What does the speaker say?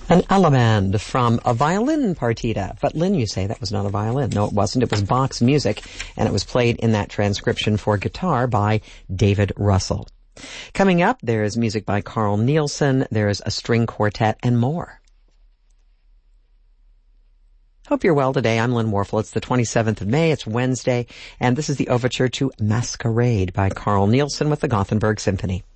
An Allemande from a violin partita. But Lynn, you say that was not a violin. No, it wasn't. It was Bach's music, and it was played in that transcription for guitar by David Russell. Coming up, there's music by Carl Nielsen, there's a string quartet, and more. Hope you're well today. I'm Lynn Warfel. It's the 27th of May. It's Wednesday, and this is the overture to Masquerade by Carl Nielsen with the Gothenburg Symphony.